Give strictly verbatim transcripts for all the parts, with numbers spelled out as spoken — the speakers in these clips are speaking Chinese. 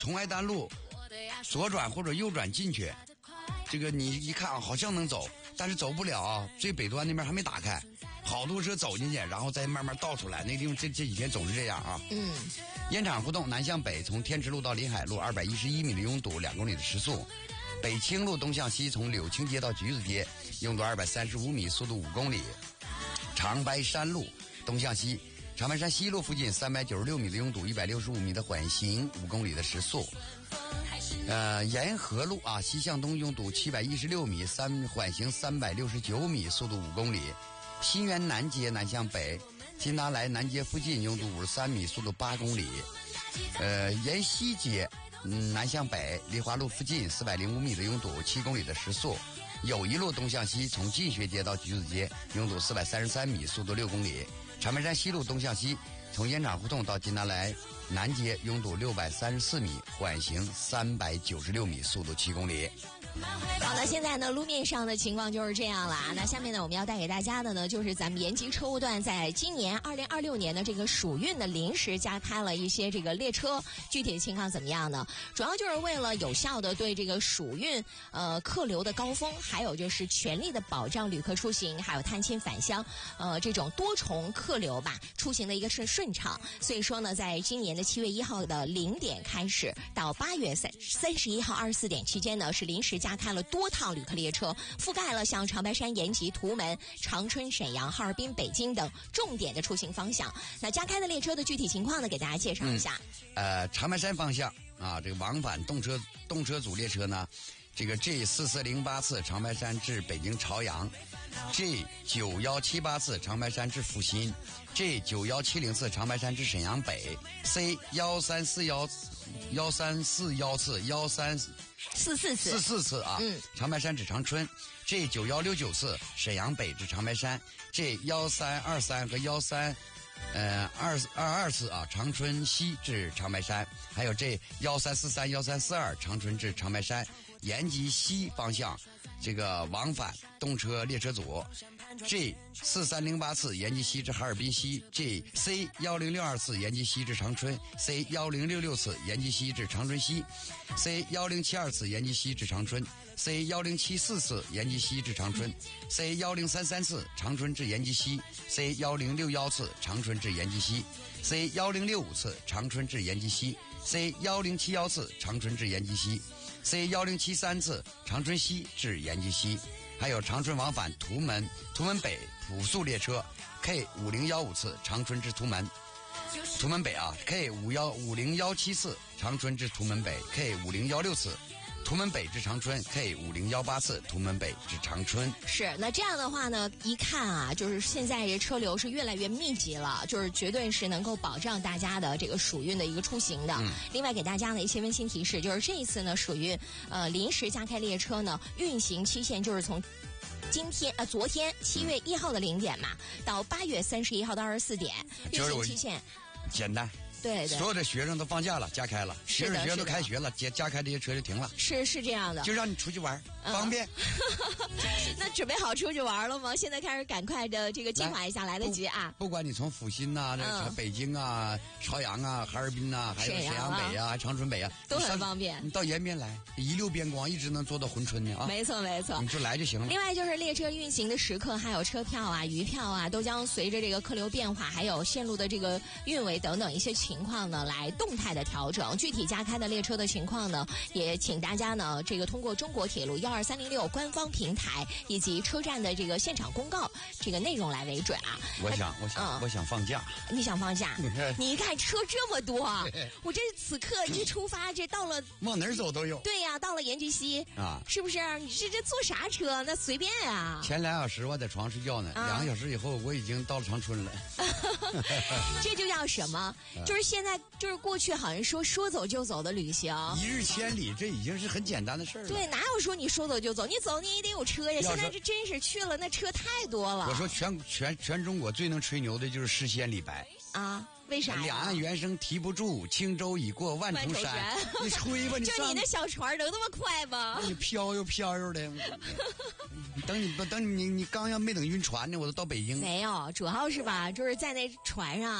崇爱丹路左转或者右转进去，这个你一看啊，好像能走，但是走不了啊，最北端那边还没打开，好多车走进去，然后再慢慢倒出来，那个地方这这几天总是这样啊。 嗯， 烟厂胡同南向北，从天池路到临海路二百一十一米的拥堵，两公里的时速。北青路东向西，从柳青街到橘子街，拥堵二百三十五米，速度五公里。长白山路东向西，长白山西路附近三百九十六米的拥堵，一百六十五米的缓行，五公里的时速。呃，沿河路啊，西向东拥堵七百一十六米，三缓行三百六十九米，速度五公里。新源南街南向北，金达莱南街附近拥堵五十三米，速度八公里。呃，沿西街嗯南向北，梨花路附近四百零五米的拥堵，七公里的时速。友谊路东向西，从进学街到橘子街拥堵四百三十三米，速度六公里。长白山西路东向西，从烟厂胡同到金达莱南街拥堵六百三十四米，缓行三百九十六米，速度七公里。 好的，现在呢路面上的情况就是这样了。那下面呢我们要带给大家的呢，就是咱们延吉车务段在今年二零二六年的这个暑运的临时加开了一些这个列车，具体的情况怎么样呢？主要就是为了有效的对这个暑运呃客流的高峰，还有就是全力的保障旅客出行，还有探亲返乡呃这种多重客流吧出行的一个顺顺畅。所以说呢，在今年的七月一号的零点开始到八月三三十一号二十四点期间呢，是临时加开了多趟旅客列车，覆盖了像长白山、延吉、图门、长春、沈阳、哈尔滨、北京等重点的出行方向。那加开的列车的具体情况呢，给大家介绍一下。 嗯、呃，长白山方向啊，这个往返动车动车组列车呢，这个 G 四四零八次长白山至北京朝阳 ，G 九一七八次长白山至阜新 ，G 九一七零次长白山至沈阳北 ，C 一三四一一三四一次一三四四次四四次啊， 嗯， 长白山至长春 ，G 九一六九次沈阳北至长白山 ，G 一三二三和一三。呃，二二二次啊，长春西至长白山，还有这幺三四三幺三四二长春至长白山，延吉西方向这个往返动车列车组 G 四三零八次延吉西至哈尔滨西 ，G C 幺零六二次延吉西至长春 ，C 幺零六六次延吉西至长春西 ，C 幺零七二次延吉西至长春。C 幺零七四次延吉西至长春 ，C 幺零三三次长春至延吉西 ，C 幺零六一次长春至延吉西 ，C 幺零六五次长春至延吉西 ，C 幺零七一次长春至延吉西 ，C 幺零七三次长春西至延吉西，还有长春往返图门、图门北普速列车 K 五零一五次长春至图门。图门北啊 ，K 五幺五零幺七次长春至图门北 ，K 五零幺六次。图门北至长春 K 五零一八次，图门北至长春。 是，那这样的话呢，一看啊，就是现在这车流是越来越密集了，就是绝对是能够保障大家的这个暑运的一个出行的。嗯、另外给大家呢一些温馨提示，就是这一次呢暑运呃临时加开列车呢，运行期限就是从今天呃昨天七月一号的零点嘛，到八月三十一号的二十四点，运行期限简单。 对对， 所有的学生都放假了，加开了，学生学生都开学了，加加开这些车就停了。 是是这样的， 就让你出去玩，嗯、方便。 那准备好出去玩了吗？现在开始赶快的这个计划一下，来得及啊！ 不, 不管你从阜新呐、啊、这、嗯、北京啊、朝阳啊、哈尔滨呐、啊，还有沈阳北啊、长春北啊， 都很方便。 你到延边来，一溜边光，一直能坐到珲春呢啊！ 没错没错， 你就来就行了。 另外就是列车运行的时刻，还有车票啊、余票啊，都将随着这个客流变化，还有线路的这个运维等等一些情况呢，来动态的调整。具体加开的列车的情况呢，也请大家呢这个通过中国铁路幺二三零六官方平台以及车站的这个现场公告这个内容来为准啊。 我想我想、嗯、我想放假。 你想放假？你一看车这么多，我这此刻一出发，这到了往哪儿走都有。 对呀、啊，到了延吉西啊， 是不是？你这这坐啥车？那随便啊。 前两小时我在床上睡觉呢，啊、两个小时以后我已经到了长春了。 这就叫什么？就是现在就是过去好像说说走就走的旅行， 一日千里，这已经是很简单的事儿了。 对，哪有说你说走就走？你走你也得有车呀。现在这真是去了，那车太多了。 我说全全全中国最能吹牛的就是诗仙李白啊。为啥呀？ 两岸猿声啼不住，轻舟已过万重山。你吹吧，你就你那小船能那么快吗？ 你飘悠飘悠的。等你等你你刚要没等晕船呢，我都到北京。 没有，主要是吧，就是在那船上，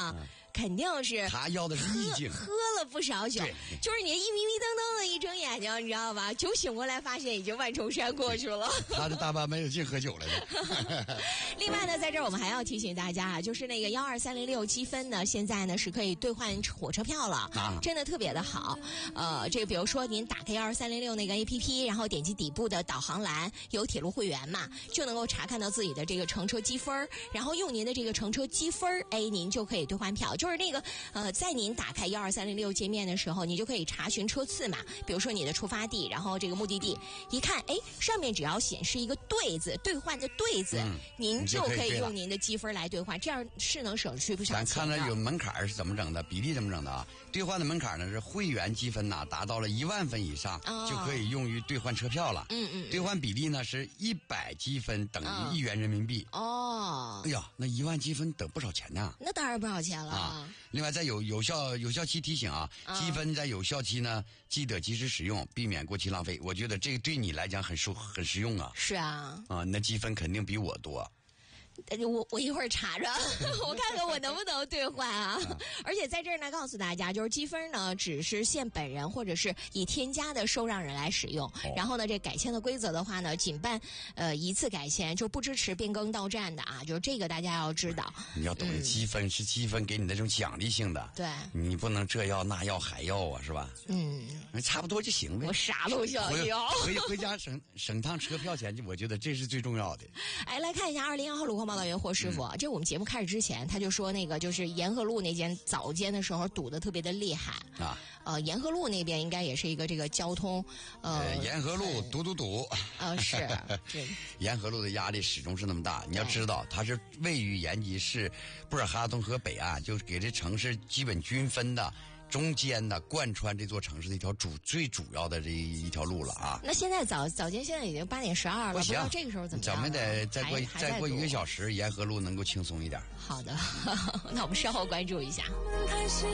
肯定是他要的是意境， 喝了不少酒，就是你一迷迷瞪瞪的一睁眼睛，你知道吧？酒醒过来发现已经万重山过去了。 他这大半没有净喝酒了的。 另外呢，在这儿我们还要提醒大家啊，就是那个幺二三零六积分呢，现在呢是可以兑换火车票了，啊、真的特别的好。呃，这个比如说您打开幺二三零六那个 A P P， 然后点击底部的导航栏有铁路会员嘛，就能够查看到自己的这个乘车积分，然后用您的这个乘车积分，哎，您就可以兑换票。就是那个呃，在您打开幺二三零六界面的时候，你就可以查询车次嘛，比如说你的出发地，然后这个目的地，一看，哎，上面只要显示一个对字，兑换的对字，嗯、您就可以用您的积分来兑换，这样是能省去不少钱的。 咱看着有门槛是怎么整的，比例怎么整的啊？兑换的门槛呢是会员积分呐、啊，达到了一万分以上、哦、就可以用于兑换车票了。 嗯嗯。 兑换比例呢是一百积分等于一元人民币。 哦。 哎呀，那一万积分得不少钱呢。 那当然不少钱了啊。 另外，在有有效有效期提醒啊，积分在有效期呢，记得及时使用，避免过期浪费。我觉得这个对你来讲很实很实用啊。 是啊。 啊，那积分肯定比我多。 我我一会儿查着，我看看我能不能兑换啊！而且在这儿呢，告诉大家，就是积分呢，只是限本人或者是已添加的受让人来使用。哦、然后呢，这改签的规则的话呢，仅办呃一次改签，就不支持变更到站的啊。就是这个大家要知道。 你要懂得积分、嗯、是积分给你那种奖励性的， 对， 你不能这要那要还要啊，是吧？ 嗯， 差不多就行呗。 我啥都想要， 回回家省省趟车票钱，我觉得这是最重要的。 哎，来看一下二零一二号路况报道员霍师傅。嗯这我们节目开始之前，他就说那个就是沿河路那间早间的时候堵得特别的厉害啊。呃，沿河路那边应该也是一个这个交通呃， 呃沿河路堵堵堵。 呃，是。 沿河路的压力始终是那么大，你要知道它是位于延吉市布尔哈东河北岸，就是给这城市基本均分的。中间的贯穿这座城市的一条主最主要的这一条路了啊！ 那现在早早间现在已经八点十二了，不知道这个时候怎么样？ 咱们得再过再过一个小时，沿河路能够轻松一点。 好的，那我们稍后关注一下。